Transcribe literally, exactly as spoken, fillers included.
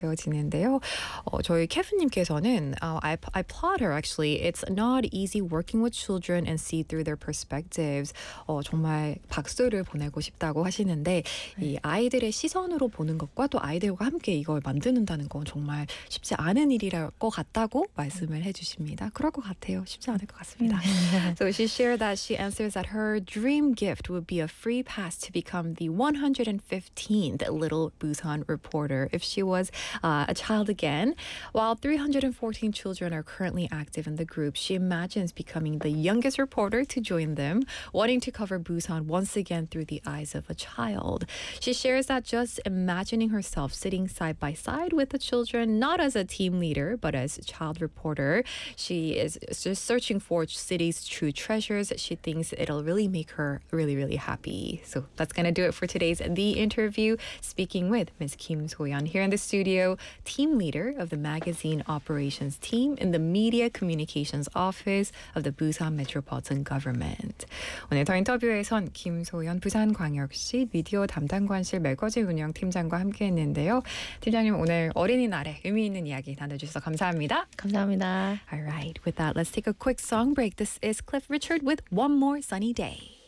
되어지는데요. 어, 저희 케프님께서는 uh, I, I applaud her actually. It's not easy working with children and see through their perspectives. 어, 정말 박수를 보내고 싶다고 하시는데 이 아이들의 시선으로 보는 것과 또 아이들과 함께 이걸 만드는다는 건 정말 쉽지 않은 일이랄 것 같다고 말씀을 해주십니다. 그럴 것 같아요. 쉽지 않을 것 같습니다. So she shared that she answers that her dream gift would be a free pass to become the one hundred fifteenth Little Busan reporter if she was Uh, a child again. While three hundred fourteen children are currently active in the group, she imagines becoming the youngest reporter to join them, wanting to cover Busan once again through the eyes of a child. She shares that just imagining herself sitting side by side with the children, not as a team leader, but as a child reporter, she is just searching for city's true treasures. She thinks it'll really make her really, really happy. So that's going to do it for today's The Interview. Speaking with Miz Kim So-yeon here in the studio, team leader of the magazine operations team in the media communications office of the Busan Metropolitan Government. 오늘 더 인터뷰에선 김소연 부산광역시 미디어 담당관실 매거진 운영팀장과 함께했는데요. 팀장님 오늘 어린이날에 의미 있는 이야기 나눠주셔서 감사합니다. 감사합니다. All right, with that, let's take a quick song break. This is Cliff Richard with One More Sunny Day.